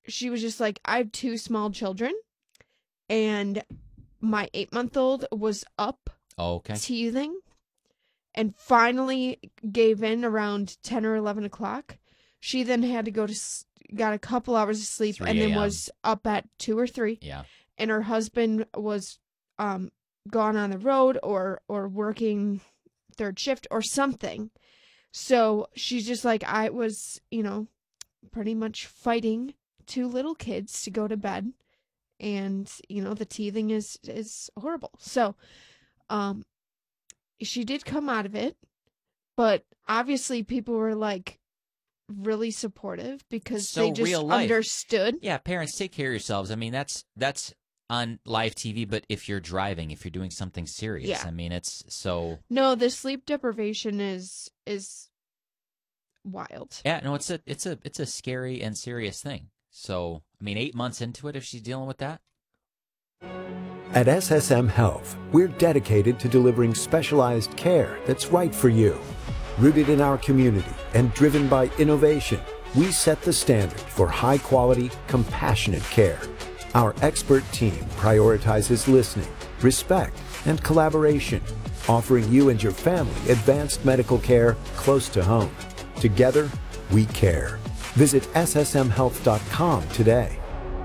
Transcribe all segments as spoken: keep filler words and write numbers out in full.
she was just like, I have two small children, and my eight-month-old was up, oh, okay. teething, and finally gave in around ten or eleven o'clock. She then had to go to, got a couple hours of sleep, and then was up at two or three. Yeah. And her husband was um gone on the road or or working third shift or something. So she's just like, I was, you know, pretty much fighting two little kids to go to bed. And, you know, the teething is, is horrible. So, um, she did come out of it, but obviously people were like really supportive because so they just real life. understood. Yeah. Parents, take care of yourselves. I mean, that's, that's on live T V, but if you're driving, if you're doing something serious, yeah. I mean, it's so. No, the sleep deprivation is, is wild. Yeah. No, it's a, it's a, it's a scary and serious thing. So, I mean, eight months into it, if she's dealing with that. At S S M Health, we're dedicated to delivering specialized care that's right for you. Rooted in our community and driven by innovation, we set the standard for high-quality, compassionate care. Our expert team prioritizes listening, respect, and collaboration, offering you and your family advanced medical care close to home. Together, we care. Visit S S M health dot com today.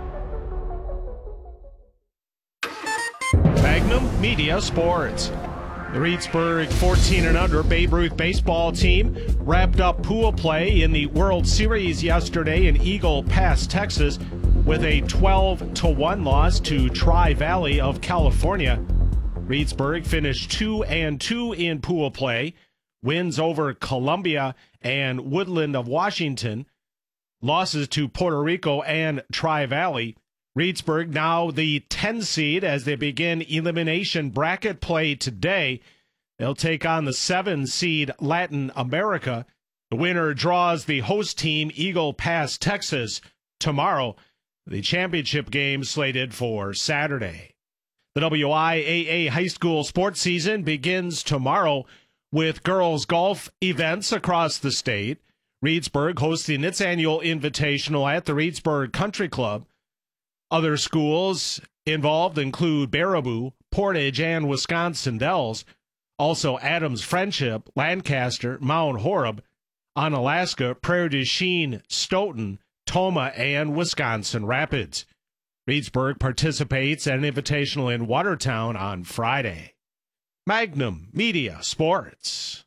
Magnum Media Sports. The Reedsburg fourteen and under Babe Ruth baseball team wrapped up pool play in the World Series yesterday in Eagle Pass, Texas, with a twelve to one loss to Tri-Valley of California. Reedsburg finished two and two in pool play. Wins over Columbia and Woodland of Washington. Losses to Puerto Rico and Tri-Valley. Reedsburg now the ten seed as they begin elimination bracket play today. They'll take on the seven seed Latin America. The winner draws the host team Eagle Pass, Texas tomorrow. The championship game slated for Saturday. The W I A A high school sports season begins tomorrow with girls golf events across the state. Reedsburg hosting its annual invitational at the Reedsburg Country Club. Other schools involved include Baraboo, Portage, and Wisconsin Dells. Also Adams Friendship, Lancaster, Mount Horeb, Onalaska, Prairie du Chien, Stoughton, Toma, and Wisconsin Rapids. Reedsburg participates at an invitational in Watertown on Friday. Magnum Media Sports.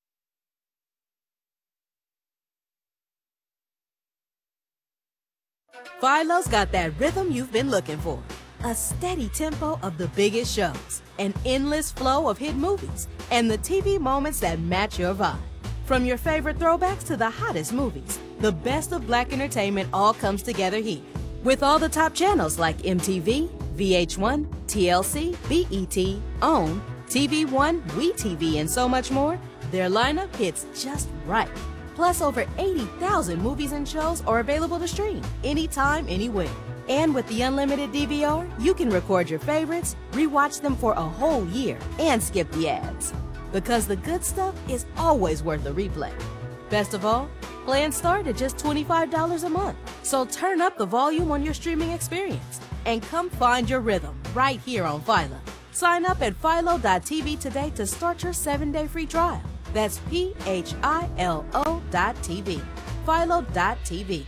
Philo's got that rhythm you've been looking for. A steady tempo of the biggest shows, an endless flow of hit movies, and the T V moments that match your vibe. From your favorite throwbacks to the hottest movies, the best of black entertainment all comes together here. With all the top channels like M T V, V H one, T L C, B E T, OWN, T V One, WeTV, and so much more, their lineup hits just right. Plus, over eighty thousand movies and shows are available to stream anytime, anywhere. And with the unlimited D V R, you can record your favorites, rewatch them for a whole year, and skip the ads. Because the good stuff is always worth a replay. Best of all, plans start at just twenty-five dollars a month. So turn up the volume on your streaming experience and come find your rhythm right here on Philo. Sign up at philo dot t v today to start your seven-day free trial. That's P H I L O dot T V. Philo dot T V.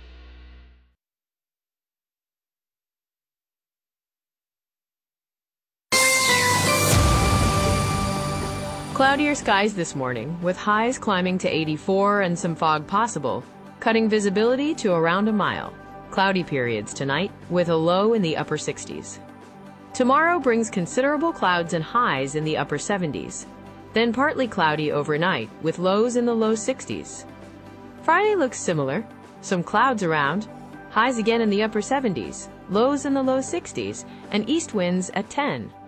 Cloudier skies this morning, with highs climbing to eighty-four and some fog possible, cutting visibility to around a mile. Cloudy periods tonight, with a low in the upper sixties. Tomorrow brings considerable clouds and highs in the upper seventies. Then partly cloudy overnight, with lows in the low sixties. Friday looks similar. Some clouds around, highs again in the upper seventies, lows in the low sixties, and east winds at ten.